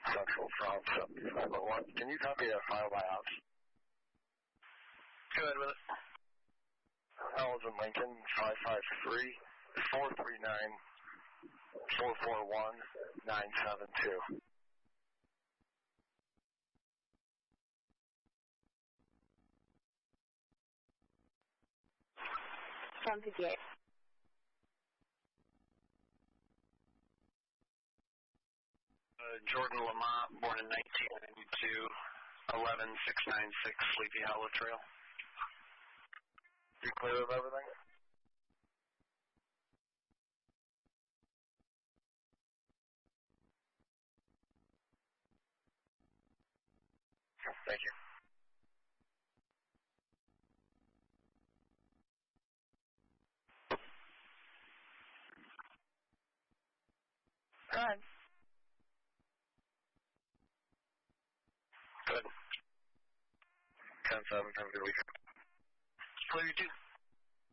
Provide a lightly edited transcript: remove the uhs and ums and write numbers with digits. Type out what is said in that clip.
Central from 7501. Can you copy a file by ops? Go ahead with it. L's in Lincoln, 553-439-441-972. From 58. Jordan Lamont, born in 1992, 11696 Sleepy Hollow Trail. You clear of everything? Thank you. Good. Good. 10-7, have a good weekend. Clear you too.